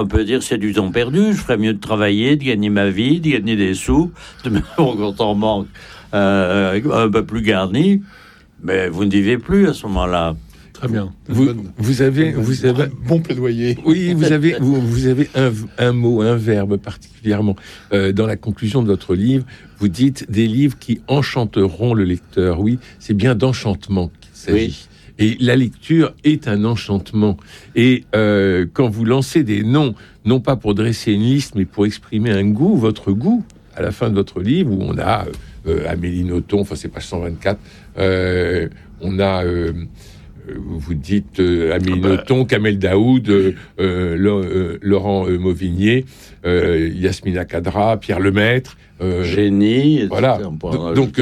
On peut dire c'est du temps perdu. Je ferais mieux de travailler, de gagner ma vie, de gagner des sous, de me rendre compte en manque un peu plus garni. Mais vous ne vivez plus à ce moment-là. Très bien. Vous avez un bon plaidoyer. Oui, vous avez un mot, un verbe particulièrement dans la conclusion de votre livre. Vous dites des livres qui enchanteront le lecteur. Oui, c'est bien d'enchantement qu'il s'agit. Oui. Et la lecture est un enchantement. Et quand vous lancez des noms, non pas pour dresser une liste, mais pour exprimer un goût, votre goût, à la fin de votre livre, où on a Amélie Nothomb, enfin c'est page 124, on a... vous dites Amélie Nothomb, Kamel Daoud, Laurent Mauvigné, Yasmina Khadra, Pierre Lemaître, Génie, voilà. Donc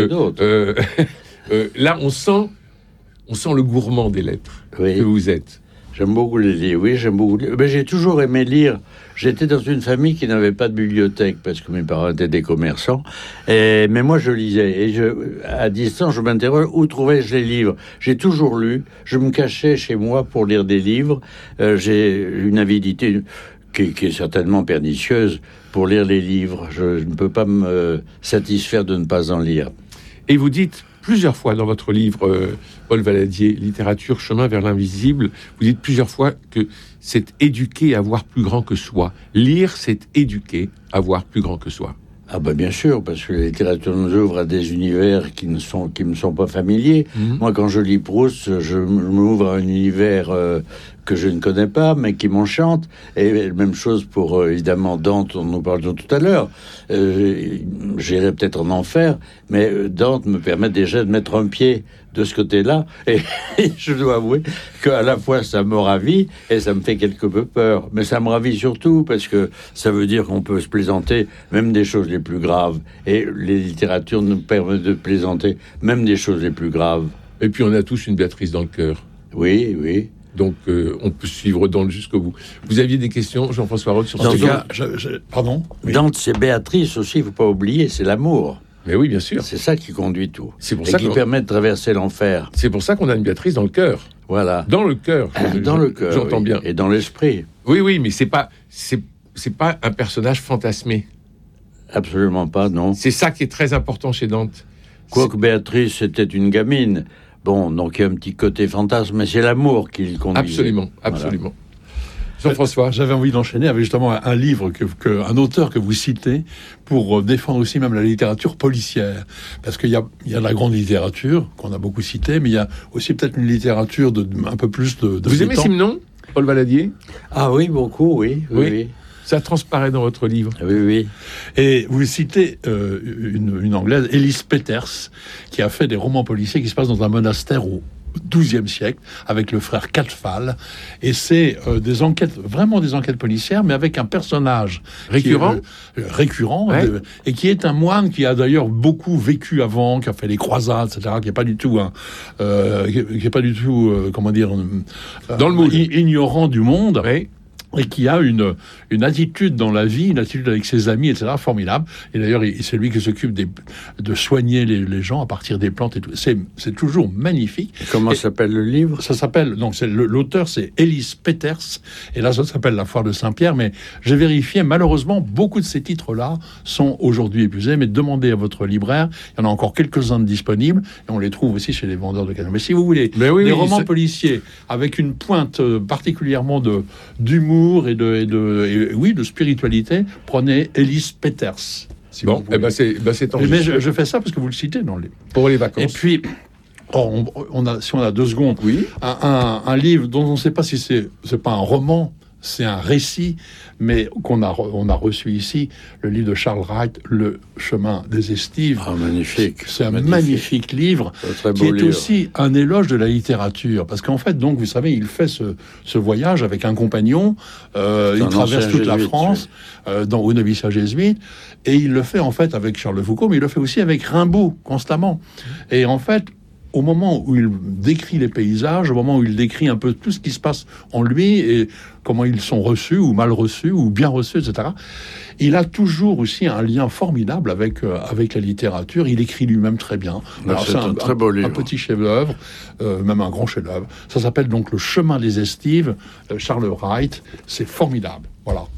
là, on sent le gourmand des lettres que vous êtes. J'aime beaucoup les livres. Oui, j'aime beaucoup. Mais j'ai toujours aimé lire. J'étais dans une famille qui n'avait pas de bibliothèque parce que mes parents étaient des commerçants. Mais moi, je lisais. Et à distance, je m'interroge où trouvais-je les livres. J'ai toujours lu. Je me cachais chez moi pour lire des livres. J'ai une avidité qui est certainement pernicieuse pour lire les livres. Je ne peux pas me satisfaire de ne pas en lire. Et vous dites plusieurs fois dans votre livre, Paul Valadier, Littérature, chemin vers l'invisible, vous dites plusieurs fois que c'est éduquer à voir plus grand que soi. Lire, c'est éduquer à voir plus grand que soi. Ah ben bien sûr, parce que la littérature nous ouvre à des univers qui me sont pas familiers. Moi, quand je lis Proust, je m'ouvre à un univers que je ne connais pas, mais qui m'enchante. Et même chose pour, évidemment, Dante, dont nous parlions tout à l'heure. J'irai peut-être en enfer, mais Dante me permet déjà de mettre un pied de ce côté-là. Et je dois avouer qu'à la fois, ça me ravit et ça me fait quelque peu peur. Mais ça me ravit surtout parce que ça veut dire qu'on peut se plaisanter même des choses les plus graves. Et les littératures nous permettent de plaisanter même des choses les plus graves. Et puis, on a tous une Béatrice dans le cœur. Oui, oui. Donc, on peut suivre Dante jusqu'au bout. Vous aviez des questions, Jean-François Roth, sur En ce tout cas? cas, pardon. Oui. Dante, c'est Béatrice aussi, il ne faut pas oublier, c'est l'amour. Mais oui, bien sûr. C'est ça qui conduit tout. C'est pour et ça qui permet de traverser l'enfer. C'est pour ça qu'on a une Béatrice dans le cœur. Voilà. Dans le cœur. Dans le cœur. J'entends oui. bien. Et dans l'esprit. Oui, mais c'est pas un personnage fantasmé. Absolument pas, non. C'est ça qui est très important chez Dante. Quoique Béatrice, c'était une gamine. Bon, donc il y a un petit côté fantasme, mais c'est l'amour qui le conduit. Absolument. Voilà. Jean-François. J'avais envie d'enchaîner avec justement un livre, un auteur que vous citez pour défendre aussi même la littérature policière. Parce qu'il y a la grande littérature, qu'on a beaucoup citée, mais il y a aussi peut-être une littérature un peu plus de Vous aimez Simon, Paul Valadier? Ah oui, beaucoup, oui. Ça transparaît dans votre livre. Oui. Et vous citez une Anglaise, Elise Peters, qui a fait des romans policiers qui se passent dans un monastère au XIIe siècle, avec le frère Cadfal. Et c'est des enquêtes, vraiment des enquêtes policières, mais avec un personnage récurrent, ouais. Et qui est un moine qui a d'ailleurs beaucoup vécu avant, qui a fait les croisades, etc., qui n'est pas du tout comment dire, dans le moule, ignorant du monde. Ouais. Et qui a une attitude dans la vie, une attitude avec ses amis, etc., formidable. Et d'ailleurs, c'est lui qui s'occupe de soigner les gens à partir des plantes et tout. C'est toujours magnifique. Comment s'appelle le livre? Ça s'appelle, donc l'auteur c'est Elise Peters, et là ça s'appelle La Foire de Saint-Pierre, mais j'ai vérifié, malheureusement, beaucoup de ces titres-là sont aujourd'hui épuisés, mais demandez à votre libraire, il y en a encore quelques-uns de disponibles, et on les trouve aussi chez les vendeurs de canons. Mais si vous voulez, des romans policiers avec une pointe particulièrement d'humour, et de spiritualité, prenez Elise Peters. C'est enregistré. Mais je fais ça parce que vous le citez dans les... Pour les vacances. Et puis, si on a 2 secondes, oui. un livre dont on ne sait pas si c'est pas un roman, c'est un récit, mais on a reçu ici, le livre de Charles Wright, Le Chemin des Estives. Ah, magnifique. C'est un magnifique livre qui est aussi un éloge de la littérature. Parce qu'en fait, donc, vous savez, il fait ce voyage avec un compagnon, il traverse toute la France, au noviciat jésuite, et il le fait en fait avec Charles de Foucault, mais il le fait aussi avec Rimbaud, constamment. Et en fait, au moment où il décrit les paysages, au moment où il décrit un peu tout ce qui se passe en lui et comment ils sont reçus ou mal reçus ou bien reçus, etc. Il a toujours aussi un lien formidable avec la littérature. Il écrit lui-même très bien. Alors, c'est un très beau livre. Un petit chef-d'œuvre, même un grand chef-d'œuvre. Ça s'appelle donc Le Chemin des Estives, Charles Wright. C'est formidable. Voilà.